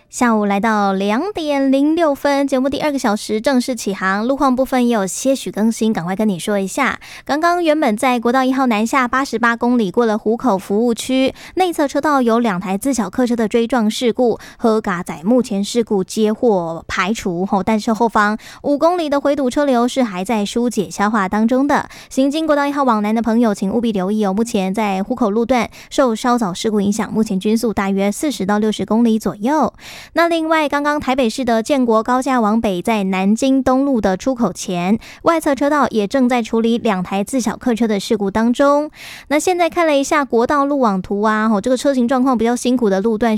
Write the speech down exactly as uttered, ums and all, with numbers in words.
下午来到两点零六分，节目第二个小时正式起航，路况部分也有些许更新，赶快跟你说一下。刚刚原本在国道一号南下八十八公里，过了湖口服务区内侧车道有两台自小客车的追撞事故，和嘎仔目前事故接获排除，但是后方五公里的回堵车流是还在疏解消化当中的。行经国道一号往南的朋友请务必留意哦，目前在湖口路段受稍早事故影响，目前均速大约四十到六十公里左右。那另外，刚刚台北市的建国高架往北，在南京东路的出口前，外侧车道也正在处理两台自小客车的事故当中。那现在看了一下国道路网图啊，这个车型状况比较辛苦的路段